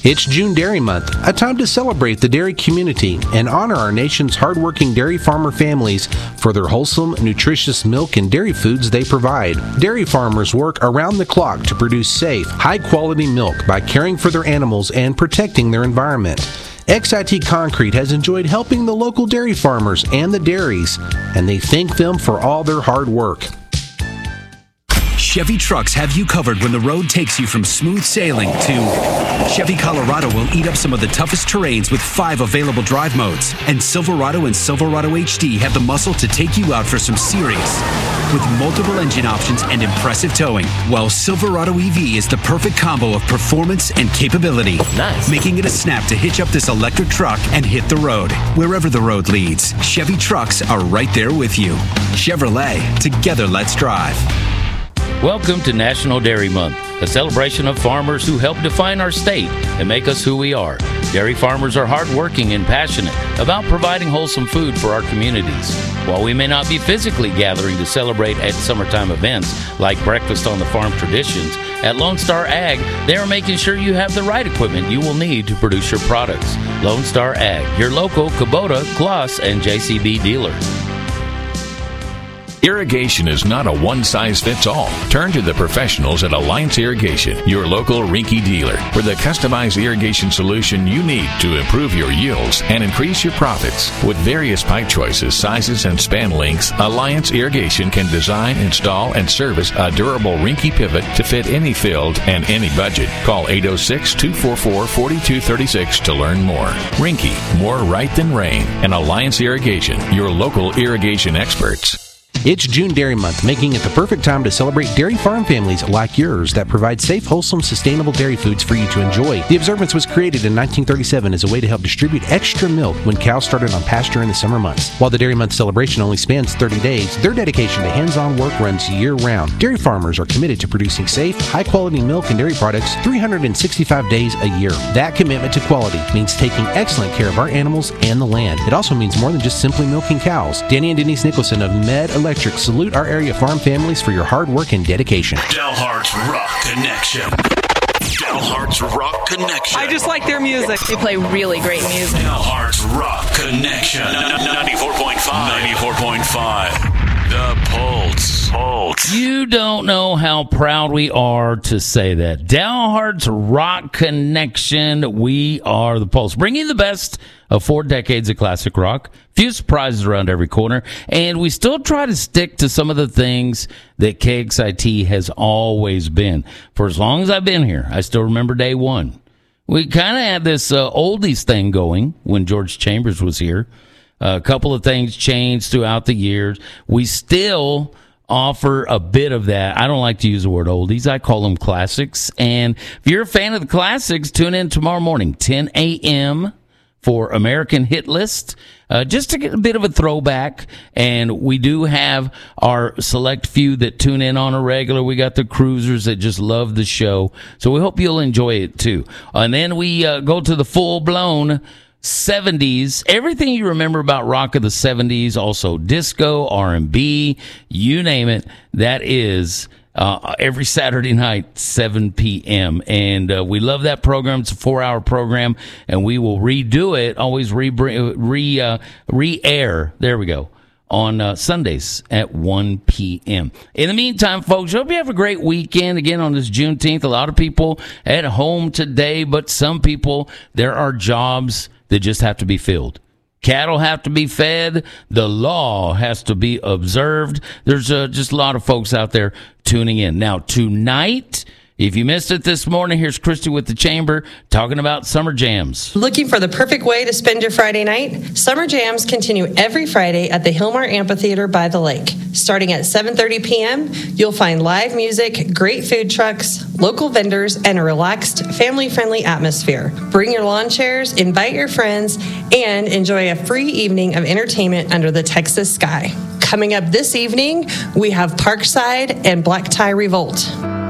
It's June Dairy Month, a time to celebrate the dairy community and honor our nation's hardworking dairy farmer families for their wholesome, nutritious milk and dairy foods they provide. Dairy farmers work around the clock to produce safe, high-quality milk by caring for their animals and protecting their environment. XIT Concrete has enjoyed helping the local dairy farmers and the dairies, and they thank them for all their hard work. Chevy trucks have you covered when the road takes you from smooth sailing to Chevy Colorado will eat up some of the toughest terrains with 5 available drive modes. And Silverado and Silverado HD have the muscle to take you out for some serious with multiple engine options and impressive towing. While Silverado EV is the perfect combo of performance and capability. Nice. Making it a snap to hitch up this electric truck and hit the road. Wherever the road leads, Chevy trucks are right there with you. Chevrolet, together let's drive. Welcome to National Dairy Month, a celebration of farmers who help define our state and make us who we are. Dairy farmers are hardworking and passionate about providing wholesome food for our communities. While we may not be physically gathering to celebrate at summertime events like Breakfast on the Farm traditions, at Lone Star Ag, they are making sure you have the right equipment you will need to produce your products. Lone Star Ag, your local Kubota, Kloss, and JCB dealer. Irrigation is not a one-size-fits-all. Turn to the professionals at Alliance Irrigation, your local Rinky dealer, for the customized irrigation solution you need to improve your yields and increase your profits. With various pipe choices, sizes, and span lengths, Alliance Irrigation can design, install, and service a durable Rinky pivot to fit any field and any budget. Call 806-244-4236 to learn more. Rinky, more right than rain. And Alliance Irrigation, your local irrigation experts. It's June Dairy Month, making it the perfect time to celebrate dairy farm families like yours that provide safe, wholesome, sustainable dairy foods for you to enjoy. The observance was created in 1937 as a way to help distribute extra milk when cows started on pasture in the summer months. While the Dairy Month celebration only spans 30 days, their dedication to hands-on work runs year-round. Dairy farmers are committed to producing safe, high-quality milk and dairy products 365 days a year. That commitment to quality means taking excellent care of our animals and the land. It also means more than just simply milking cows. Danny and Denise Nicholson of Med Electric salute our area farm families for your hard work and dedication. Dalhart's Rock Connection. Dalhart's Rock Connection. I just like their music. They play really great music. Dalhart's Rock Connection. 94.5. 94.5. The Pulse. You don't know how proud we are to say that. Dalhart's Rock Connection. We are the Pulse. Bringing the best of 4 decades of classic rock. Few surprises around every corner. And we still try to stick to some of the things that KXIT has always been. For as long as I've been here, I still remember day one. We kind of had this oldies thing going when George Chambers was here. A couple of things changed throughout the years. We still offer a bit of that. I don't like to use the word oldies. I call them classics. And if you're a fan of the classics, tune in tomorrow morning, 10 a.m. for American Hit List, just to get a bit of a throwback. And we do have our select few that tune in on a regular. We got the cruisers that just love the show. So we hope you'll enjoy it too. And then we go to the full-blown 70s, everything you remember about rock of the 70s, also disco, R&B, you name it, that is every Saturday night, 7 p.m. And we love that program. It's a 4-hour program, and we will redo it, always re-air, there we go, on Sundays at 1 p.m. In the meantime, folks, hope you have a great weekend. Again, on this Juneteenth, a lot of people at home today, but some people, there are jobs that just have to be filled. Cattle have to be fed. The law has to be observed. There's just a lot of folks out there tuning in. Now, tonight, if you missed it this morning, here's Christy with the Chamber talking about Summer Jams. Looking for the perfect way to spend your Friday night? Summer Jams continue every Friday at the Hillmar Amphitheater by the lake. Starting at 7:30 p.m., you'll find live music, great food trucks, local vendors, and a relaxed, family-friendly atmosphere. Bring your lawn chairs, invite your friends, and enjoy a free evening of entertainment under the Texas sky. Coming up this evening, we have Parkside and Black Tie Revolt.